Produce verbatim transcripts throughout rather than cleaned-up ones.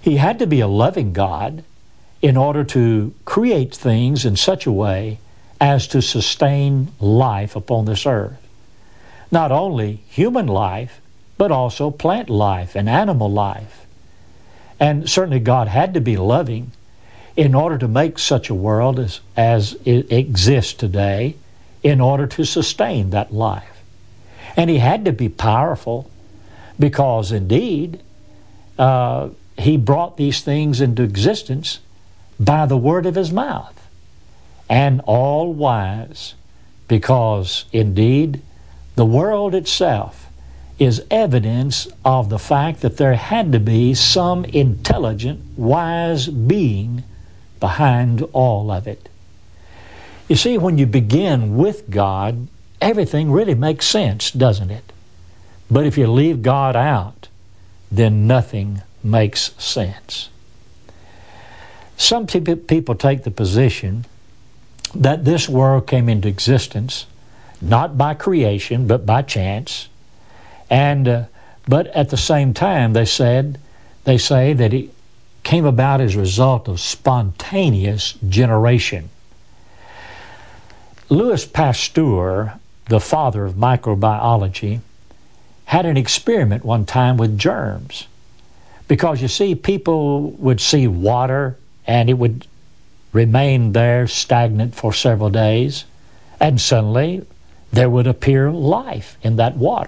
He had to be a loving God in order to create things in such a way as to sustain life upon this earth. Not only human life, but also plant life and animal life. And certainly God had to be loving in order to make such a world as, as it exists today, in order to sustain that life. And He had to be powerful, because indeed uh, He brought these things into existence by the word of His mouth. And all wise, because indeed the world itself is evidence of the fact that there had to be some intelligent, wise being behind all of it. You see, when you begin with God, everything really makes sense, doesn't it? But if you leave God out, then nothing makes sense. Some people take the position that this world came into existence not by creation, but by chance. And uh, but at the same time, they said they say that it came about as a result of spontaneous generation. Louis Pasteur, the father of microbiology, had an experiment one time with germs. Because you see, people would see water and it would remain there stagnant for several days, and suddenly there would appear life in that water.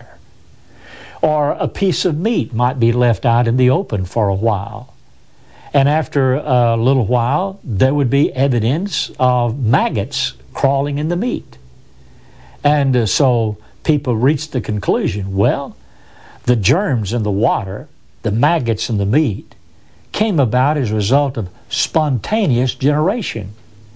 Or a piece of meat might be left out in the open for a while, and after a little while there would be evidence of maggots crawling in the meat. And uh, so people reached the conclusion, well, the germs in the water, the maggots in the meat, came about as a result of spontaneous generation.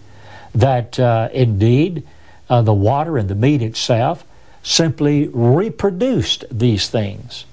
That uh, indeed uh, the water and the meat itself simply reproduced these things.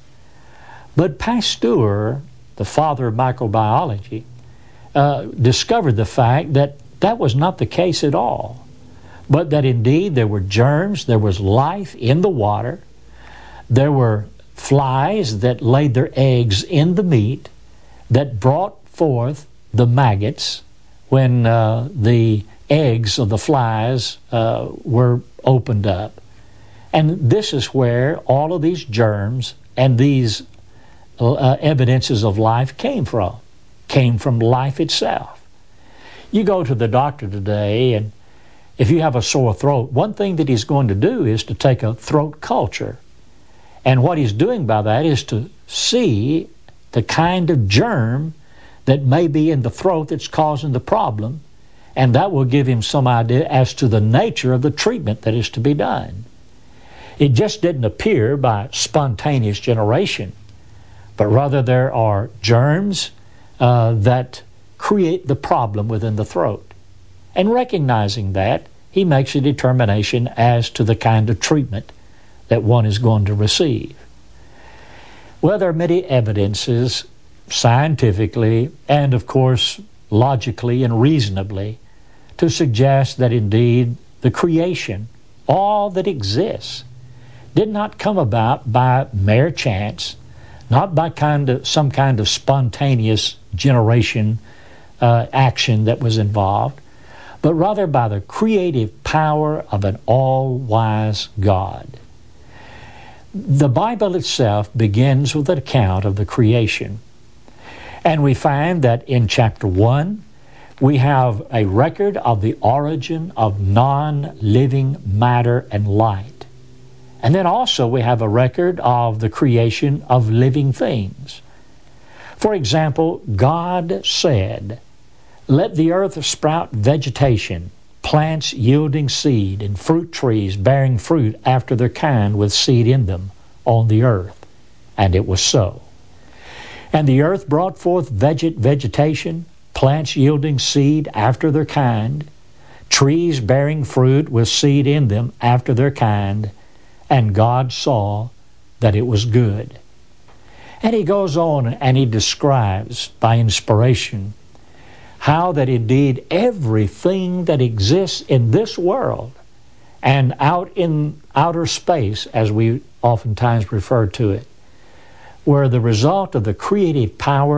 But Pasteur, the father of microbiology, uh, discovered the fact that that was not the case at all, but that indeed there were germs, there was life in the water, there were flies that laid their eggs in the meat that brought forth the maggots when uh, the eggs of the flies uh, were opened up. And this is where all of these germs and these uh, evidences of life came from, came from life itself. You go to the doctor today, and if you have a sore throat, one thing that he's going to do is to take a throat culture. And what he's doing by that is to see the kind of germ that may be in the throat that's causing the problem, and that will give him some idea as to the nature of the treatment that is to be done. It just didn't appear by spontaneous generation, but rather there are germs uh, that create the problem within the throat. And recognizing that, he makes a determination as to the kind of treatment that one is going to receive. Well, there are many evidences, scientifically and, of course, logically and reasonably, to suggest that indeed the creation, all that exists, did not come about by mere chance, not by kind of some kind of spontaneous generation uh, action that was involved, but rather by the creative power of an all-wise God. The Bible itself begins with an account of the creation. And we find that in chapter one, we have a record of the origin of non-living matter and light. And then also we have a record of the creation of living things. For example, God said, "Let the earth sprout vegetation, plants yielding seed, and fruit trees bearing fruit after their kind with seed in them on the earth." And it was so. And the earth brought forth veget vegetation, plants yielding seed after their kind, trees bearing fruit with seed in them after their kind, and God saw that it was good. And he goes on and he describes by inspiration how that indeed everything that exists in this world and out in outer space, as we oftentimes refer to it, were the result of the creative power